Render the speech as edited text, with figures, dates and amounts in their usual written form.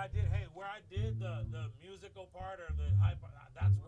I did, hey, where I did the musical part or the high part, that's